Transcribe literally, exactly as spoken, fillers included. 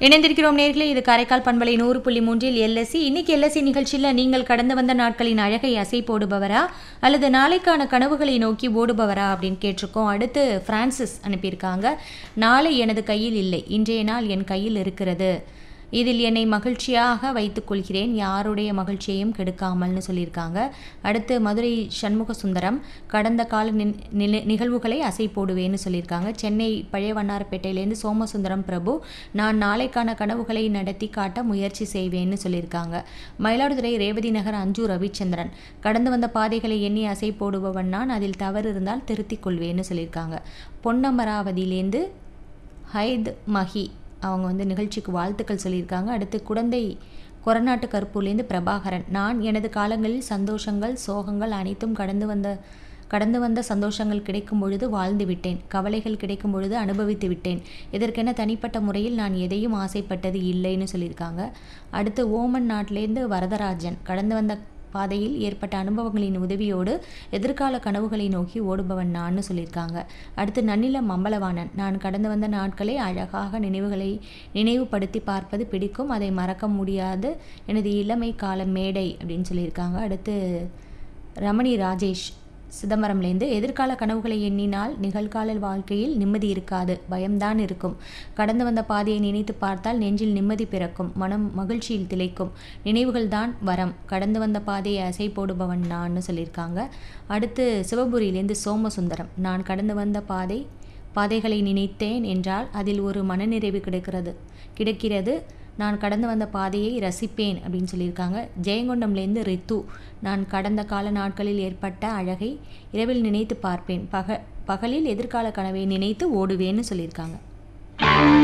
இணைந்திருக்கிறோம் நேர்களே. இது காரைக்கால் பண்பலை நூறு புள்ளி மூன்றில் எல்எஸ்சி. இன்னைக்கு எல்எஸ்சி நிகழ்ச்சியில் நீங்கள் கடந்து வந்த நாட்களின் அழகை அசை போடுபவரா அல்லது நாளைக்கான கனவுகளை நோக்கி ஓடுபவரா அப்படின்னு கேட்டிருக்கோம். அடுத்து பிரான்சிஸ் அனுப்பியிருக்காங்க. நாளை எனது கையில் இல்லை, இன்றைய நாள் என் கையில் இருக்கிறது. இதில் என்னை மகிழ்ச்சியாக வைத்துக் கொள்கிறேன், யாருடைய மகிழ்ச்சியையும் கெடுக்காமல்னு சொல்லியிருக்காங்க. அடுத்து மதுரை சண்முக சுந்தரம், கடந்த கால நில நிகழ்வுகளை அசை போடுவேன்னு சொல்லியிருக்காங்க. சென்னை பழைய வண்ணாரப்பேட்டையிலேருந்து சோமசுந்தரம் பிரபு, நான் நாளைக்கான கனவுகளை நடத்தி காட்ட முயற்சி செய்வேன்னு சொல்லியிருக்காங்க. மயிலாடுதுறை ரேவதி நகர் அஞ்சு ரவிச்சந்திரன், கடந்து வந்த பாதைகளை எண்ணி அசை போடுபவன் நான், அதில் தவறு இருந்தால் திருத்திக் கொள்வேன்னு சொல்லியிருக்காங்க. பொன்னமராவதியிலேருந்து ஹைத் மஹி அவங்க வந்து நிகழ்ச்சிக்கு வாழ்த்துக்கள் சொல்லியிருக்காங்க. அடுத்து குடந்தை கொரநாட்டு கருப்பூர்லேருந்து பிரபாகரன், நான் எனது காலங்களில் சந்தோஷங்கள் சோகங்கள் அனைத்தும் கடந்து வந்த கடந்து வந்த சந்தோஷங்கள் கிடைக்கும் பொழுது வாழ்ந்து விட்டேன், கவலைகள் கிடைக்கும் பொழுது அனுபவித்து விட்டேன், இதற்கென தனிப்பட்ட முறையில் நான் எதையும் ஆசைப்பட்டது இல்லைன்னு சொல்லியிருக்காங்க. அடுத்து ஓமன் நாட்டிலேருந்து வரதராஜன், கடந்து வந்த பாதையில் ஏற்பட்ட அனுபவங்களின் உதவியோடு எதிர்கால கனவுகளை நோக்கி ஓடுபவன் நான்னு சொல்லியிருக்காங்க. அடுத்து நன்னிலம் அம்பலவாணன், நான் கடந்து வந்த நாட்களை அழகாக நினைவுகளை நினைவுபடுத்தி பார்ப்பது பிடிக்கும், அதை மறக்க முடியாது எனது இளமை கால மேடை அப்படின்னு சொல்லியிருக்காங்க. அடுத்து ரமணி ராஜேஷ் சிதம்பரம்லேருந்து, எதிர்கால கனவுகளை எண்ணினால் நிகழ்கால வாழ்க்கையில் நிம்மதி இருக்காது, பயம்தான் இருக்கும். கடந்து வந்த பாதையை நினைத்து பார்த்தால் நெஞ்சில் நிம்மதி பிறக்கும், மனம் மகிழ்ச்சியில் திளைக்கும், நினைவுகள் தான் வரம், கடந்து வந்த பாதையை அசை போடுபவன் நான்னு சொல்லியிருக்காங்க. அடுத்து சிவபுரியிலேருந்து சோமசுந்தரம், நான் கடந்து வந்த பாதை பாதைகளை நினைத்தேன் என்றால் அதில் ஒரு மனநிறைவு கிடைக்கிறது கிடைக்கிறது நான் கடந்து வந்த பாதையை ரசிப்பேன் அப்படின்னு சொல்லியிருக்காங்க. ஜெயங்கொண்டம்லேருந்து ரித்து, நான் கடந்த கால நாட்களில் ஏற்பட்ட அழகை இரவில் நினைத்து பார்ப்பேன், பக பகலில் எதிர்கால கனவை நினைத்து ஓடுவேன்னு சொல்லியிருக்காங்க.